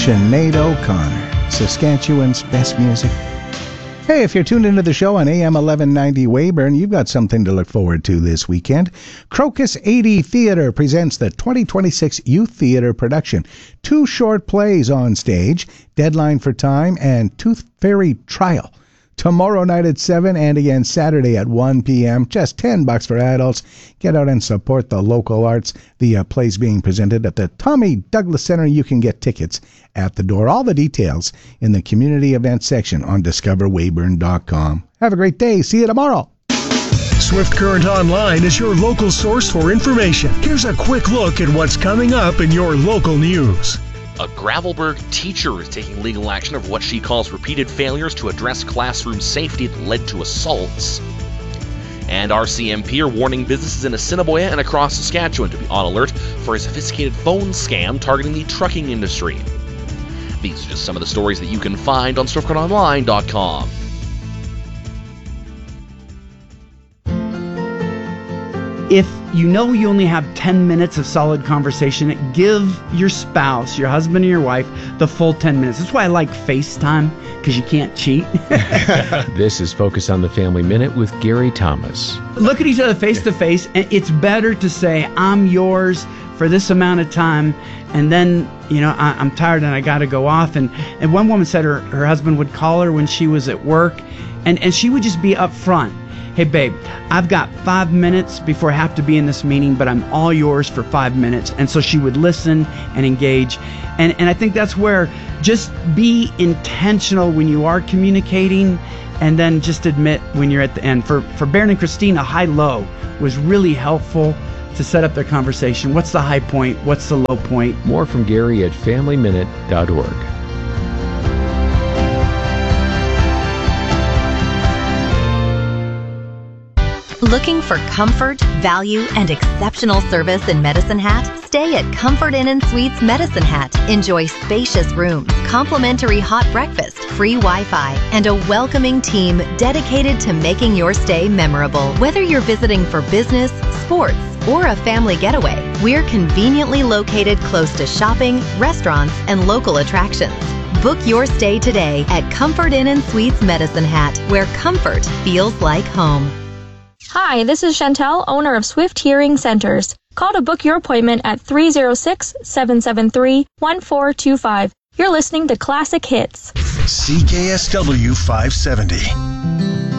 Sinead O'Connor, Saskatchewan's best music. Hey, if you're tuned into the show on AM 1190 Weyburn, you've got something to look forward to this weekend. Crocus 80 Theatre presents the 2026 Youth Theatre production. 2 short plays on stage, Deadline for Time and Tooth Fairy Trial. Tomorrow night at 7 and again Saturday at 1 p.m. Just $10 for adults. Get out and support the local arts. The play's being presented at the Tommy Douglas Center. You can get tickets at the door. All the details in the community event section on discoverweyburn.com. Have a great day. See you tomorrow. Swift Current Online is your local source for information. Here's a quick look at what's coming up in your local news. A Gravelburg teacher is taking legal action over what she calls repeated failures to address classroom safety that led to assaults. And RCMP are warning businesses in Assiniboia and across Saskatchewan to be on alert for a sophisticated phone scam targeting the trucking industry. These are just some of the stories that you can find on SwiftCurrentOnline.com. If you know you only have 10 minutes of solid conversation, give your spouse, your husband or your wife, the full 10 minutes. That's why I like FaceTime, because you can't cheat. This is Focus on the Family Minute with Gary Thomas. Look at each other face to face, and it's better to say, I'm yours for this amount of time, and then, I'm tired and I got to go off. And one woman said her husband would call her when she was at work, and she would just be up front. Hey, babe, I've got 5 minutes before I have to be in this meeting, but I'm all yours for 5 minutes. And so she would listen and engage. And I think that's where just be intentional when you are communicating, and then just admit when you're at the end. For Baron and Christina, high-low was really helpful to set up their conversation. What's the high point? What's the low point? More from Gary at FamilyMinute.org. Looking for comfort, value, and exceptional service in Medicine Hat? Stay at Comfort Inn & Suites Medicine Hat. Enjoy spacious rooms, complimentary hot breakfast, free Wi-Fi, and a welcoming team dedicated to making your stay memorable. Whether you're visiting for business, sports, or a family getaway, we're conveniently located close to shopping, restaurants, and local attractions. Book your stay today at Comfort Inn & Suites Medicine Hat, where comfort feels like home. Hi, this is Chantel, owner of Swift Hearing Centers. Call to book your appointment at 306-773-1425. You're listening to Classic Hits. CKSW 570.